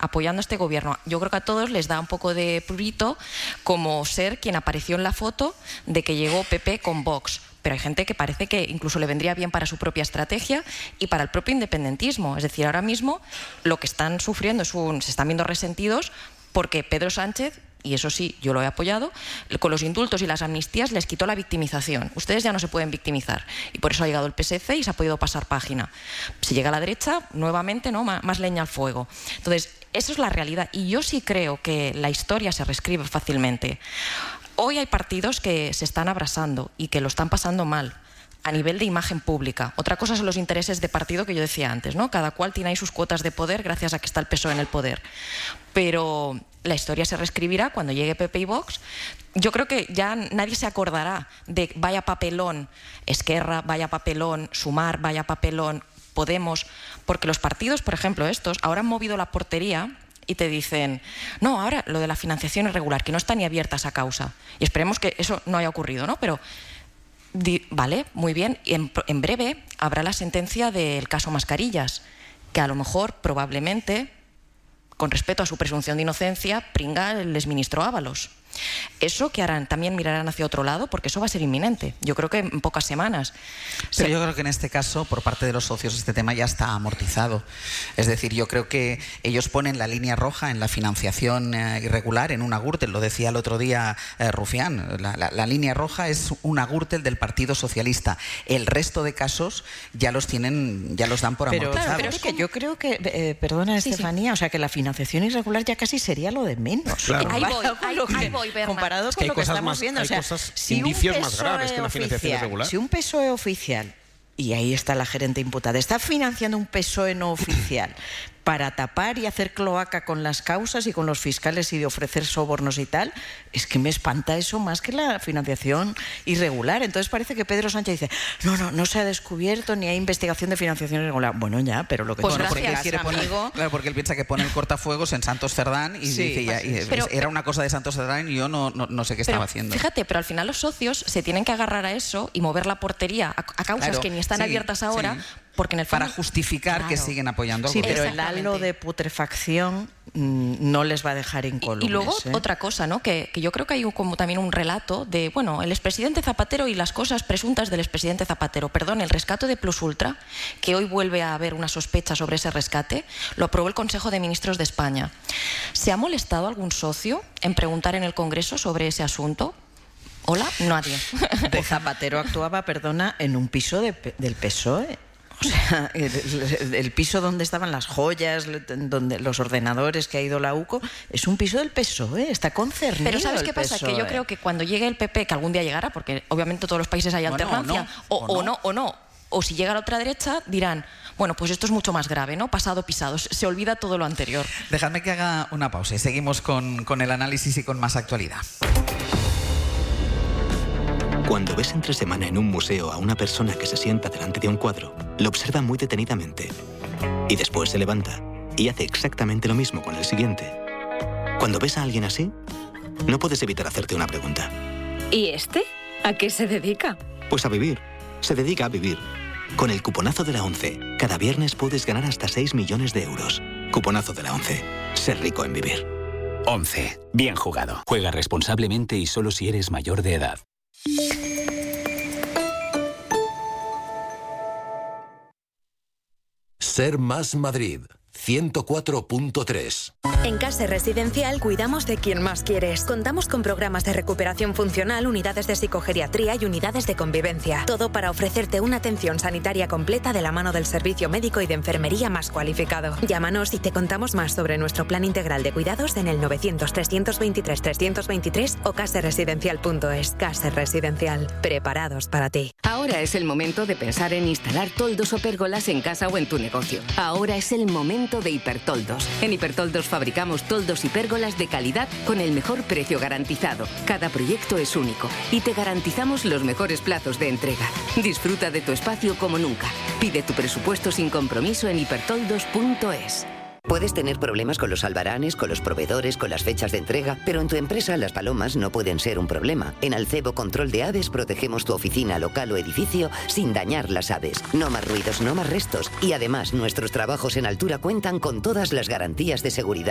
apoyando a este gobierno. Yo creo que a todos les da un poco de prurito como ser quien apareció en la foto de que llegó PP con Vox. Pero hay gente que parece que incluso le vendría bien para su propia estrategia y para el propio independentismo. Es decir, ahora mismo lo que están sufriendo se están viendo resentidos porque Pedro Sánchez, y eso sí, yo lo he apoyado, con los indultos y las amnistías les quitó la victimización. Ustedes ya no se pueden victimizar y por eso ha llegado el PSC y se ha podido pasar página. Si llega a la derecha, nuevamente, ¿no?, más leña al fuego. Entonces, eso es la realidad y yo sí creo que la historia se reescribe fácilmente. Hoy hay partidos que se están abrasando y que lo están pasando mal a nivel de imagen pública. Otra cosa son los intereses de partido que yo decía antes, ¿no? Cada cual tiene ahí sus cuotas de poder gracias a que está el PSOE en el poder. Pero la historia se reescribirá cuando llegue PP y Vox. Yo creo que ya nadie se acordará de vaya papelón Esquerra, vaya papelón Sumar, vaya papelón Podemos, porque los partidos, por ejemplo estos, ahora han movido la portería y te dicen, no, ahora lo de la financiación irregular, que no está ni abierta esa causa. Y esperemos que eso no haya ocurrido, ¿no? Pero, vale, muy bien, y en breve habrá la sentencia del caso Mascarillas, que a lo mejor, probablemente, con respeto a su presunción de inocencia, pringa el exministro Ábalos. Eso que harán, también mirarán hacia otro lado, porque eso va a ser inminente. Yo creo que en pocas semanas. Pero yo creo que en este caso, por parte de los socios, este tema ya está amortizado. Es decir, yo creo que ellos ponen la línea roja en la financiación irregular en una Gürtel. Lo decía el otro día Rufián. La línea roja es una Gürtel del Partido Socialista. El resto de casos ya los tienen, ya los dan por amortizados. Claro, pero es que yo creo que, perdona, sí, Estefanía, sí. O sea, que la financiación irregular ya casi sería lo de menos. Claro. Ahí voy. Comparados con lo que estamos viendo, o sea, si indicios más graves que la financiación irregular. Si un PSOE oficial, y ahí está la gerente imputada, está financiando un PSOE no oficial para tapar y hacer cloaca con las causas y con los fiscales y de ofrecer sobornos y tal, es que me espanta eso más que la financiación irregular. Entonces parece que Pedro Sánchez dice, no se ha descubierto ni hay investigación de financiación irregular. Bueno, ya, pero lo que... Pues porque él quiere poner, claro, porque él piensa que pone el cortafuegos en Santos Cerdán y dice, era una cosa de Santos Cerdán y yo no sé qué estaba haciendo. Fíjate, pero al final los socios se tienen que agarrar a eso y mover la portería a causas que ni están abiertas ahora. Porque en el fondo, para justificar que siguen apoyando al gobierno. Pero el halo de putrefacción no les va a dejar incólumes. Y luego otra cosa, ¿no? Que yo creo que hay como también un relato de, bueno, el expresidente Zapatero y las cosas presuntas del expresidente Zapatero. Perdón, el rescate de Plus Ultra, que hoy vuelve a haber una sospecha sobre ese rescate, lo aprobó el Consejo de Ministros de España. ¿Se ha molestado algún socio en preguntar en el Congreso sobre ese asunto? ¿Hola? Nadie. Pues Zapatero actuaba, perdona, en un piso del PSOE. O sea, el piso donde estaban las joyas, donde los ordenadores que ha ido la UCO, es un piso del PSOE, está concernido. Pero ¿sabes qué pasa? Que yo creo que cuando llegue el PP, que algún día llegará, porque obviamente en todos los países hay alternancia, o si llega la otra derecha, dirán, bueno, pues esto es mucho más grave, ¿no? Pasado pisado, se olvida todo lo anterior. Dejadme que haga una pausa y seguimos con el análisis y con más actualidad. Cuando ves entre semana en un museo a una persona que se sienta delante de un cuadro, lo observa muy detenidamente y después se levanta y hace exactamente lo mismo con el siguiente. Cuando ves a alguien así, no puedes evitar hacerte una pregunta. ¿Y este? ¿A qué se dedica? Pues a vivir. Se dedica a vivir. Con el cuponazo de la ONCE, cada viernes puedes ganar hasta 6 millones de euros. Cuponazo de la ONCE. Ser rico en vivir. ONCE. Bien jugado. Juega responsablemente y solo si eres mayor de edad. Ser Más Madrid 104.3. En Case Residencial cuidamos de quien más quieres. Contamos con programas de recuperación funcional, unidades de psicogeriatría y unidades de convivencia. Todo para ofrecerte una atención sanitaria completa de la mano del servicio médico y de enfermería más cualificado. Llámanos y te contamos más sobre nuestro plan integral de cuidados en el 900-323-323 o caseresidencial.es. Case Residencial. Preparados para ti. Ahora es el momento de pensar en instalar toldos o pérgolas en casa o en tu negocio. Ahora es el momento de Hipertoldos. En Hipertoldos fabricamos toldos y pérgolas de calidad con el mejor precio garantizado. Cada proyecto es único y te garantizamos los mejores plazos de entrega. Disfruta de tu espacio como nunca. Pide tu presupuesto sin compromiso en hipertoldos.es. Puedes tener problemas con los albaranes, con los proveedores, con las fechas de entrega, pero en tu empresa las palomas no pueden ser un problema. En Alcebo Control de Aves protegemos tu oficina, local o edificio sin dañar las aves. No más ruidos, no más restos. Y además, nuestros trabajos en altura cuentan con todas las garantías de seguridad.